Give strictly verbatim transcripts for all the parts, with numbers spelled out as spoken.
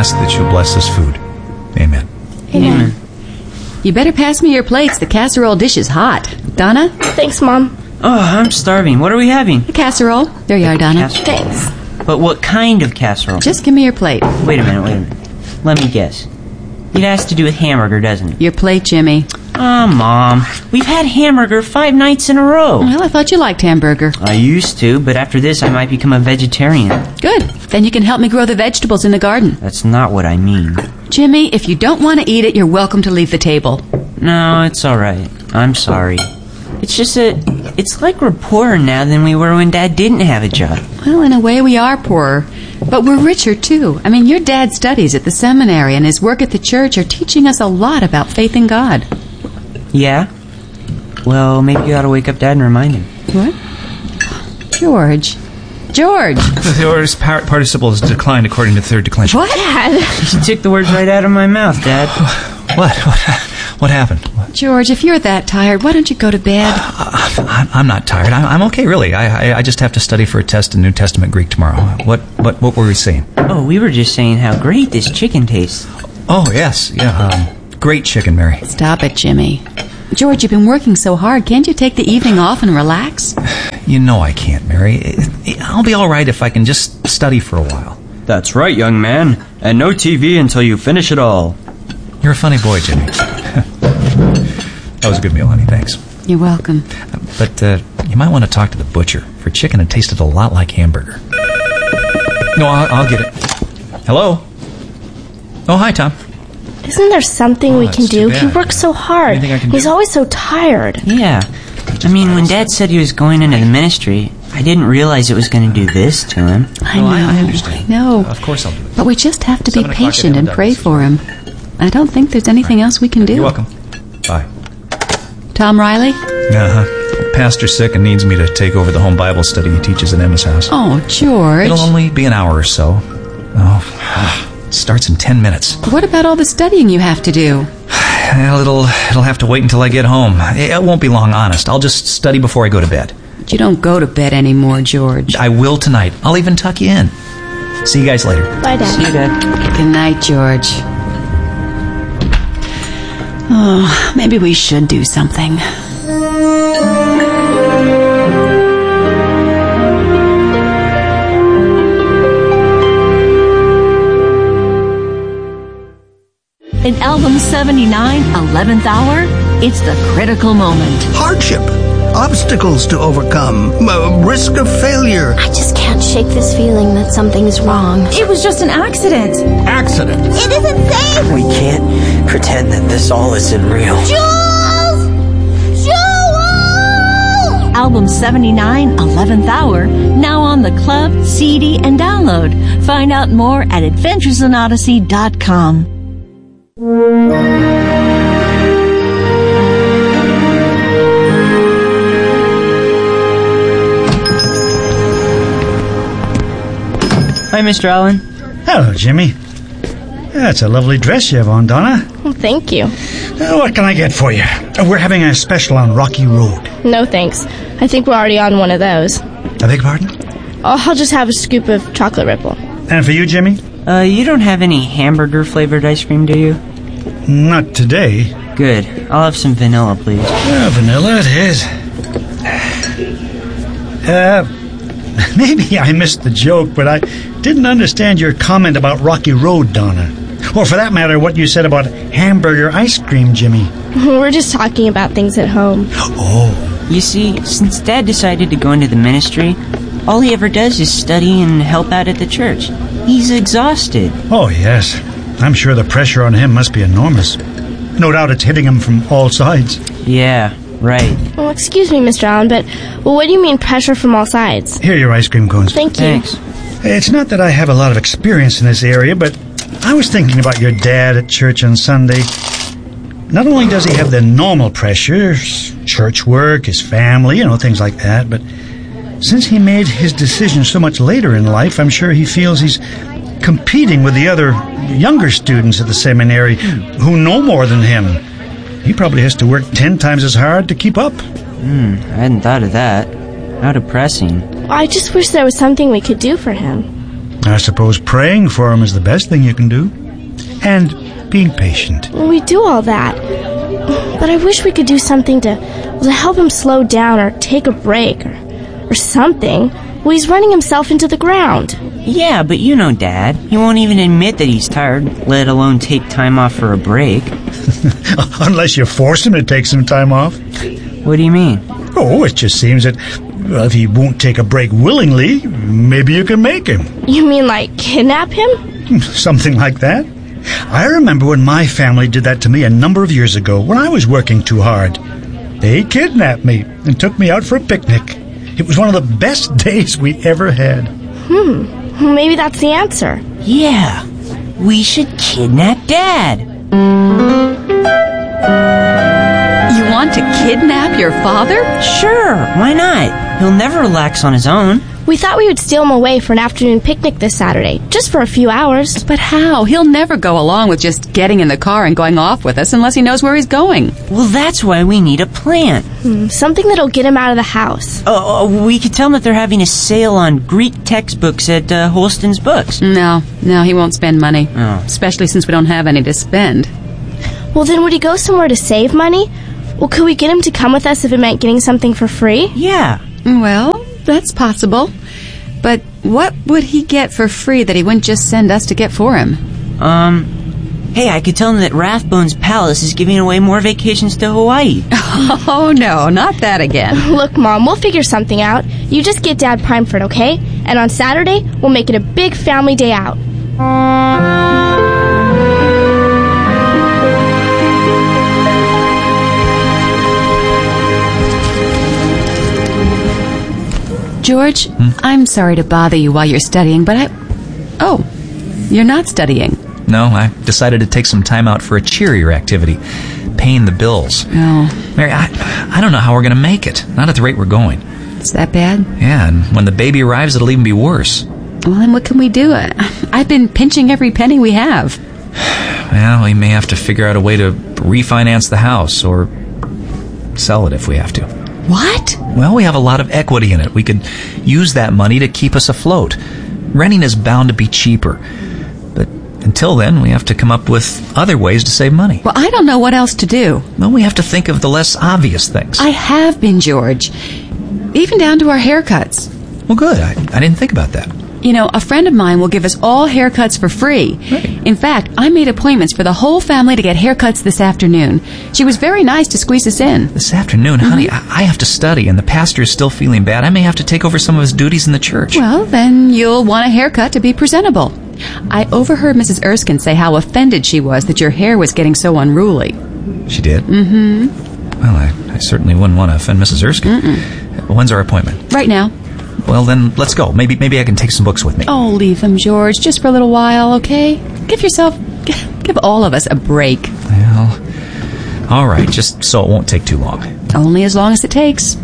ask that you bless this food. Amen. Amen. Amen. You better pass me your plates. The casserole dish is hot. Donna? Thanks, Mom. Oh, I'm starving. What are we having? A casserole. There you are, Donna. Casserole. Thanks. But what kind of casserole? Just give me your plate. Wait a minute, wait a minute. Let me guess. It has to do with hamburger, doesn't it? Your plate, Jimmy. Ah, oh, Mom. We've had hamburger five nights in a row. Well, I thought you liked hamburger. I used to, but after this I might become a vegetarian. Good. Then you can help me grow the vegetables in the garden. That's not what I mean. Jimmy, if you don't want to eat it, you're welcome to leave the table. No, it's all right. I'm sorry. It's just that it's like we're poorer now than we were when Dad didn't have a job. Well, in a way we are poorer. But we're richer, too. I mean, your dad studies at the seminary, and his work at the church are teaching us a lot about faith in God. Yeah? Well, maybe you ought to wake up Dad and remind him. What? George. George! The aorist par- participle is declined according to the third declension. What? Dad? You took the words right out of my mouth, Dad. What? What, what happened? What? George, if you're that tired, why don't you go to bed? Uh, I'm, I'm not tired. I'm, I'm okay, really. I, I I just have to study for a test in New Testament Greek tomorrow. What what what were we saying? Oh, we were just saying how great this chicken tastes. Oh, yes. Yeah. Um, great chicken, Mary. Stop it, Jimmy. George, you've been working so hard. Can't you take the evening off and relax? You know I can't, Mary. I'll be all right if I can just study for a while. That's right, young man. And no T V until you finish it all. You're a funny boy, Jimmy. That was a good meal, honey. Thanks. You're welcome. But uh, you might want to talk to the butcher. For chicken, it tasted a lot like hamburger. No, I'll, I'll get it. Hello? Oh, hi, Tom. Isn't there something oh, we can do? He works so hard. He's do? always so tired. Yeah. I mean, when Dad said he was going into the ministry, I didn't realize it was going to do this to him. I know. Oh, I, I understand. I know. Uh, of course I'll do it. But we just have to be Seven patient and pray for him. I don't think there's anything right. else we can do. You're welcome. Bye. Tom Riley? Uh-huh. Pastor's sick and needs me to take over the home Bible study he teaches at Emma's house. Oh, George. It'll only be an hour or so. Oh, it starts in ten minutes. What about all the studying you have to do? Well, it'll, it'll have to wait until I get home. It won't be long, honest. I'll just study before I go to bed. But you don't go to bed anymore, George. I will tonight. I'll even tuck you in. See you guys later. Bye, Dad. See you, Dad. Good night, George. Oh, maybe we should do something. In Album seventy-nine, eleventh Hour, it's the critical moment. Hardship, obstacles to overcome, uh, risk of failure. I just can't shake this feeling that something's wrong. It was just an accident. Accident. It isn't safe! We can't pretend that this all isn't real. Jules! Jules! Album seventy-nine, eleventh Hour, now on the club, C D, and download. Find out more at adventures in odyssey dot com. Hi, Mister Allen. Hello, Jimmy. That's a lovely dress you have on, Donna. Well, thank you. Uh, what can I get for you? Uh, we're having a special on Rocky Road. No, thanks. I think we're already on one of those. I beg your pardon? Oh, I'll just have a scoop of chocolate ripple. And for you, Jimmy? Uh, you don't have any hamburger-flavored ice cream, do you? Not today. Good. I'll have some vanilla, please. Yeah, vanilla it is. Uh, maybe I missed the joke, but I didn't understand your comment about Rocky Road, Donna. Or for that matter, what you said about hamburger ice cream, Jimmy. We're just talking about things at home. Oh. You see, since Dad decided to go into the ministry, all he ever does is study and help out at the church. He's exhausted. Oh, yes. I'm sure the pressure on him must be enormous. No doubt it's hitting him from all sides. Yeah, right. Well, excuse me, Mister Allen, but well, what do you mean pressure from all sides? Here are your ice cream cones. Thank you. Thanks. It's not that I have a lot of experience in this area, but I was thinking about your dad at church on Sunday. Not only does he have the normal pressures, church work, his family, you know, things like that, but since he made his decision so much later in life, I'm sure he feels he's competing with the other younger students at the seminary who know more than him. He probably has to work ten times as hard to keep up. Hmm, I hadn't thought of that. How depressing. I just wish there was something we could do for him. I suppose praying for him is the best thing you can do. And being patient. We do all that. But I wish we could do something to, to help him slow down or take a break or, or something. Well, he's running himself into the ground. Yeah, but you know Dad. He won't even admit that he's tired, let alone take time off for a break. Unless you force him to take some time off. What do you mean? Oh, it just seems that, well, if he won't take a break willingly, maybe you can make him. You mean like kidnap him? Something like that. I remember when my family did that to me a number of years ago when I was working too hard. They kidnapped me and took me out for a picnic. It was one of the best days we ever had. Hmm. Maybe that's the answer. Yeah. We should kidnap Dad. You want to kidnap your father? Sure. Why not? He'll never relax on his own. We thought we would steal him away for an afternoon picnic this Saturday, just for a few hours. But how? He'll never go along with just getting in the car and going off with us unless he knows where he's going. Well, that's why we need a plan. Hmm, something that'll get him out of the house. Oh, uh, we could tell him that they're having a sale on Greek textbooks at uh, Holston's Books. No, no, he won't spend money. Oh. Especially since we don't have any to spend. Well, then would he go somewhere to save money? Well, could we get him to come with us if it meant getting something for free? Yeah. Well, that's possible. But what would he get for free that he wouldn't just send us to get for him? Um, hey, I could tell him that Rathbone's Palace is giving away more vacations to Hawaii. Oh, no, not that again. Look, Mom, we'll figure something out. You just get Dad primed for it, okay? And on Saturday, we'll make it a big family day out. George, hmm? I'm sorry to bother you while you're studying, but I... Oh, you're not studying. No, I decided to take some time out for a cheerier activity. Paying the bills. Oh. Mary, I, I don't know how we're going to make it. Not at the rate we're going. It's that bad? Yeah, and when the baby arrives, it'll even be worse. Well, then what can we do? I, I've been pinching every penny we have. Well, we may have to figure out a way to refinance the house or sell it if we have to. What? Well, we have a lot of equity in it. We could use that money to keep us afloat. Renting is bound to be cheaper. But until then, we have to come up with other ways to save money. Well, I don't know what else to do. Well, we have to think of the less obvious things. I have been, George. Even down to our haircuts. Well, good. I, I didn't think about that. You know, a friend of mine will give us all haircuts for free. Right. In fact, I made appointments for the whole family to get haircuts this afternoon. She was very nice to squeeze us in. This afternoon, mm-hmm. honey, I, I have to study, and the pastor is still feeling bad. I may have to take over some of his duties in the church. Well, then you'll want a haircut to be presentable. I overheard Missus Erskine say how offended she was that your hair was getting so unruly. She did? Mm-hmm. Well, I, I certainly wouldn't want to offend Missus Erskine. Mm-mm. When's our appointment? Right now. Well, then, let's go. Maybe maybe I can take some books with me. Oh, leave them, George, just for a little while, okay? Give yourself, give all of us a break. Well, all right, just so it won't take too long. Only as long as it takes.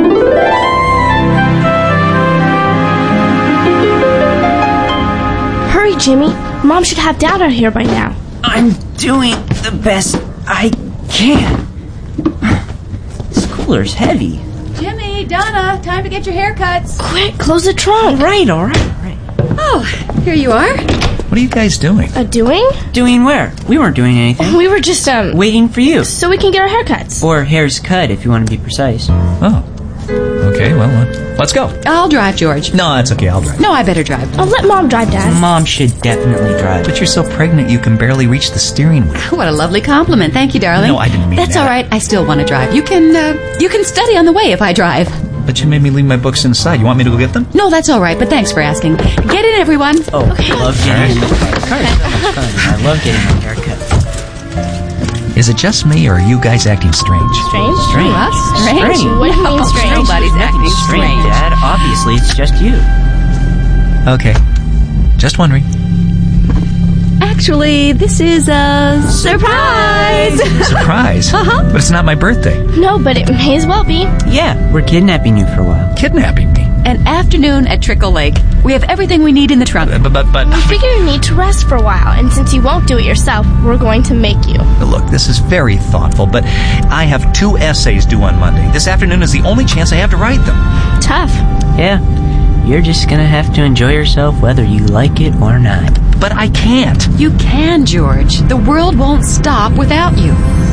Hurry, Jimmy. Mom should have Dad out here by now. I'm doing the best I can. This cooler's heavy. Jimmy, Donna, time to get your haircuts. Quick, close the trunk. All right, all right, all right. Oh, here you are. What are you guys doing? Uh, doing? Doing where? We weren't doing anything. We were just, um... waiting for you. So we can get our haircuts. Or hairs cut, if you want to be precise. Oh. Okay, well, uh, let's go. I'll drive, George. No, that's okay, I'll drive. No, I better drive. I'll let Mom drive, Dad. Mom should definitely drive. But you're so pregnant you can barely reach the steering wheel. What a lovely compliment. Thank you, darling. No, I didn't mean That's that. all right. I still want to drive. You can, uh, you can study on the way if I drive. But you made me leave my books inside. You want me to go get them? No, that's all right, but thanks for asking. Get in, everyone. Oh, okay. I love getting in the car. I love getting my haircut. Is it just me, or are you guys acting strange? Strange? Strange. What? Strange? Strange. What do you mean strange? Nobody's acting Strange, strange. Dad. Obviously, it's just you. Okay. Just wondering. Actually, this is a surprise! Surprise? Uh-huh. But it's not my birthday. No, but it may as well be. Yeah, we're kidnapping you for a while. Kidnapping me? An afternoon at Trickle Lake. We have everything we need in the trunk. But, but, but... We figure you need to rest for a while, and since you won't do it yourself, we're going to make you. Look, this is very thoughtful, but I have two essays due on Monday. This afternoon is the only chance I have to write them. Tough. Yeah. You're just gonna have to enjoy yourself whether you like it or not. But I can't. You can, George. The world won't stop without you.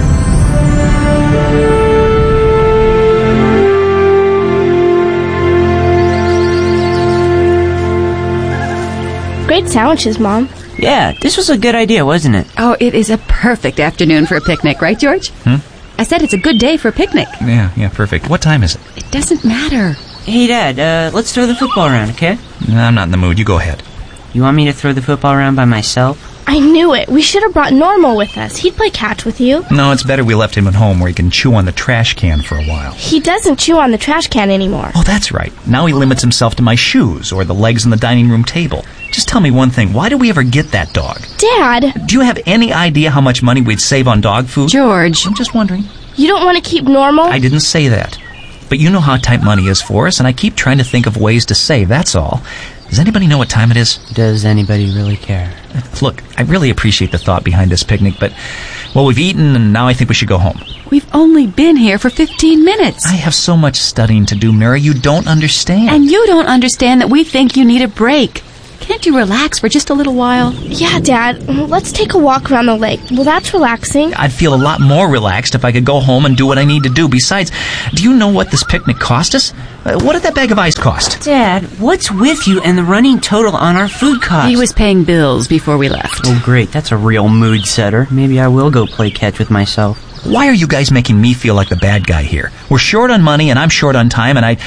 Great sandwiches, Mom. Yeah, this was a good idea, wasn't it? Oh, it is a perfect afternoon for a picnic, right, George? Hmm? I said it's a good day for a picnic. Yeah, yeah, perfect. What time is it? It doesn't matter. Hey, Dad, uh, let's throw the football around, okay? No, I'm not in the mood. You go ahead. You want me to throw the football around by myself? I knew it. We should have brought Normal with us. He'd play catch with you. No, it's better we left him at home where he can chew on the trash can for a while. He doesn't chew on the trash can anymore. Oh, that's right. Now he limits himself to my shoes or the legs on the dining room table. Just tell me one thing. Why did we ever get that dog? Dad! Do you have any idea how much money we'd save on dog food? George. I'm just wondering. You don't want to keep Normal? I didn't say that. But you know how tight money is for us, and I keep trying to think of ways to save, that's all. Does anybody know what time it is? Does anybody really care? Look, I really appreciate the thought behind this picnic, but, well, we've eaten, and now I think we should go home. We've only been here for fifteen minutes. I have so much studying to do, Mary. You don't understand. And you don't understand that we think you need a break. Can't you relax for just a little while? Yeah, Dad. Let's take a walk around the lake. Well, that's relaxing. I'd feel a lot more relaxed if I could go home and do what I need to do. Besides, do you know what this picnic cost us? Uh, what did that bag of ice cost? Dad, what's with you and the running total on our food costs? He was paying bills before we left. Oh, great. That's a real mood setter. Maybe I will go play catch with myself. Why are you guys making me feel like the bad guy here? We're short on money and I'm short on time, and I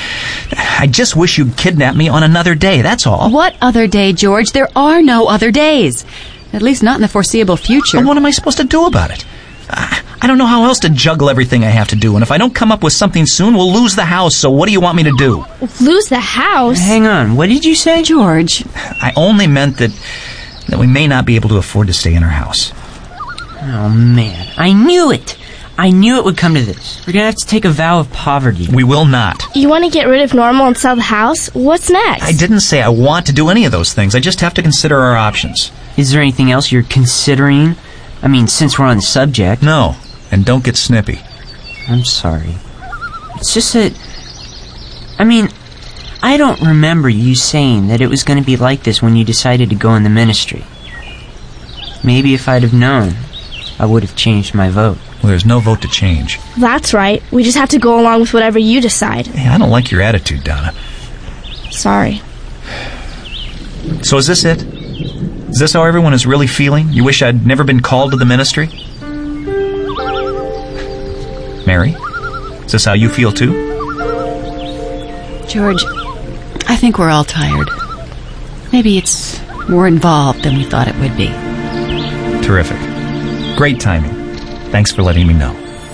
I just wish you'd kidnap me on another day, that's all. What other day, George? There are no other days. At least not in the foreseeable future. But what am I supposed to do about it? I, I don't know how else to juggle everything I have to do, and if I don't come up with something soon, we'll lose the house, so what do you want me to do? Lose the house? Hang on, what did you say? George. I only meant that, that we may not be able to afford to stay in our house. Oh, man. I knew it! I knew it would come to this. We're gonna have to take a vow of poverty. We will not. You want to get rid of Normal and sell the house? What's next? I didn't say I want to do any of those things. I just have to consider our options. Is there anything else you're considering? I mean, since we're on the subject. No, and don't get snippy. I'm sorry. It's just that... I mean, I don't remember you saying that it was going to be like this when you decided to go in the ministry. Maybe if I'd have known, I would have changed my vote. Well, there's no vote to change. That's right. We just have to go along with whatever you decide. Hey, I don't like your attitude, Donna. Sorry. So is this it? Is this how everyone is really feeling? You wish I'd never been called to the ministry? Mary? Is this how you feel too? George, I think we're all tired. Maybe it's more involved than we thought it would be. Terrific. Great timing. Thanks for letting me know.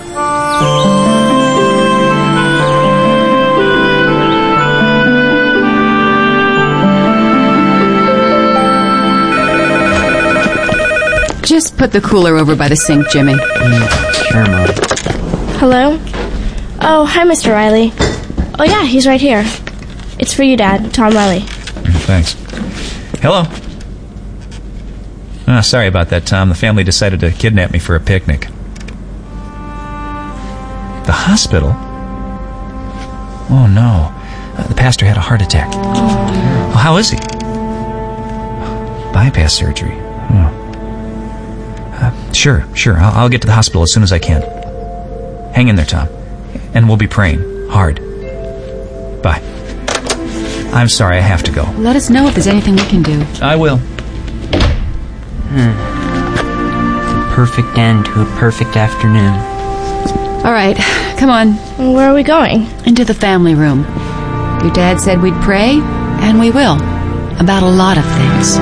Just put the cooler over by the sink, Jimmy. Mm, sure, Mom. Hello? Oh, hi, Mister Riley. Oh, yeah, he's right here. It's for you, Dad. Tom Riley. Thanks. Hello. Ah, sorry about that, Tom. The family decided to kidnap me for a picnic. The hospital? Oh, no. Uh, the pastor had a heart attack. Oh. Well, how is he? Bypass surgery. Oh. Uh, sure, sure. I'll, I'll get to the hospital as soon as I can. Hang in there, Tom. And we'll be praying hard. Bye. I'm sorry, I have to go. Let us know if there's anything we can do. I will. Hmm. The perfect end to a perfect afternoon. All right, come on. Where are we going? Into the family room. Your dad said we'd pray, and we will. About a lot of things.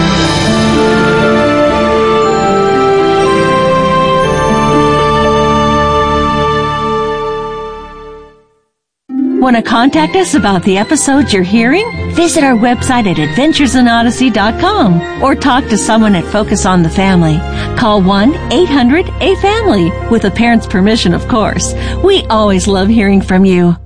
Want to contact us about the episodes you're hearing? Visit our website at adventures in odyssey dot com or talk to someone at Focus on the Family. Call one eight hundred A family with a parent's permission, of course. We always love hearing from you.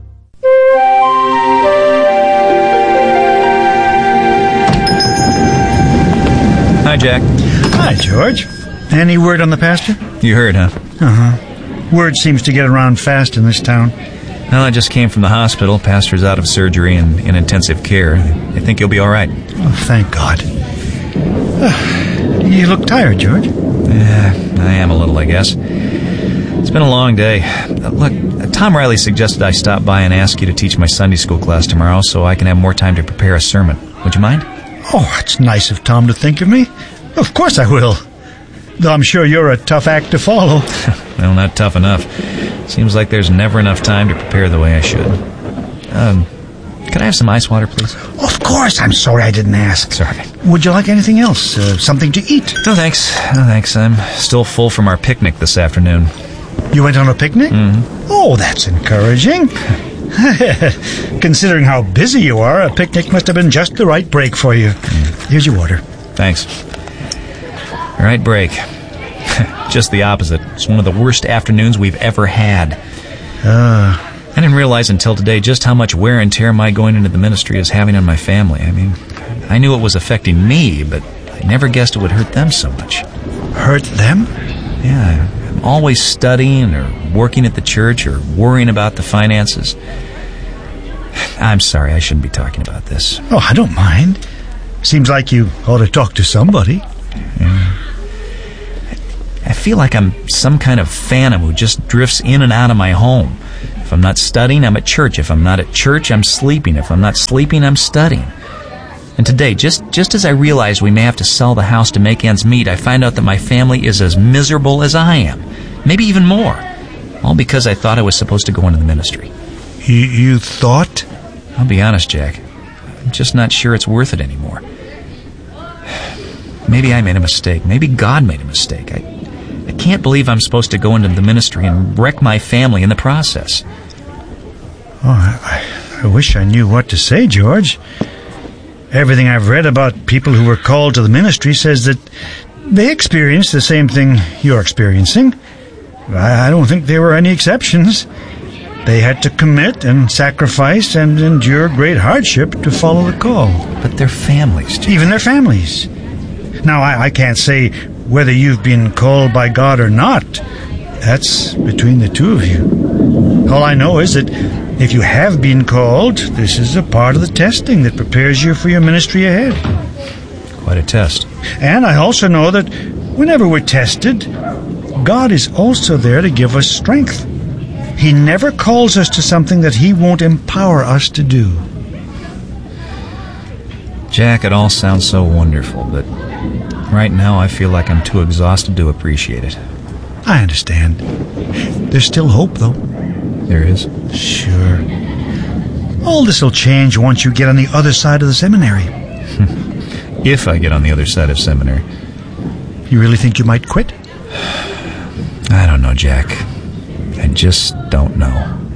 Hi, Jack. Hi, George. Any word on the pastor? You heard, huh? Uh-huh. Word seems to get around fast in this town. Well, I just came from the hospital. Pastor's out of surgery and in intensive care. I think you'll be all right. Oh, thank God. Uh, you look tired, George. Yeah, I am a little, I guess. It's been a long day. Uh, look, Tom Riley suggested I stop by and ask you to teach my Sunday school class tomorrow so I can have more time to prepare a sermon. Would you mind? Oh, it's nice of Tom to think of me. Of course I will. Though I'm sure you're a tough act to follow. Well, not tough enough. Seems like there's never enough time to prepare the way I should. Um, could I have some ice water, please? Of course. I'm sorry I didn't ask. Sorry. Would you like anything else? Uh, something to eat? No, thanks. No, thanks. I'm still full from our picnic this afternoon. You went on a picnic? Mm-hmm. Oh, that's encouraging. Considering how busy you are, a picnic must have been just the right break for you. Mm. Here's your water. Thanks. All right, break. Just the opposite. It's one of the worst afternoons we've ever had. Uh, I didn't realize until today just how much wear and tear my going into the ministry is having on my family. I mean, I knew it was affecting me, but I never guessed it would hurt them so much. Hurt them? Yeah, I'm always studying or working at the church or worrying about the finances. I'm sorry, I shouldn't be talking about this. Oh, I don't mind. Seems like you ought to talk to somebody. Yeah. I feel like I'm some kind of phantom who just drifts in and out of my home. If I'm not studying, I'm at church. If I'm not at church, I'm sleeping. If I'm not sleeping, I'm studying. And today, just, just as I realized we may have to sell the house to make ends meet, I find out that my family is as miserable as I am. Maybe even more. All because I thought I was supposed to go into the ministry. You, you thought? I'll be honest, Jack. I'm just not sure it's worth it anymore. Maybe I made a mistake. Maybe God made a mistake. I... I can't believe I'm supposed to go into the ministry and wreck my family in the process. Oh, I, I wish I knew what to say, George. Everything I've read about people who were called to the ministry says that they experienced the same thing you're experiencing. I, I don't think there were any exceptions. They had to commit and sacrifice and endure great hardship to follow the call. But their families, Jack. Even their families. Now, I, I can't say whether you've been called by God or not. That's between the two of you. All I know is that if you have been called, this is a part of the testing that prepares you for your ministry ahead. Quite a test. And I also know that whenever we're tested, God is also there to give us strength. He never calls us to something that He won't empower us to do. Jack, it all sounds so wonderful, but right now I feel like I'm too exhausted to appreciate it. I understand. There's still hope, though. There is? Sure. All this will change once you get on the other side of the seminary. If I get on the other side of seminary. You really think you might quit? I don't know, Jack. I just don't know.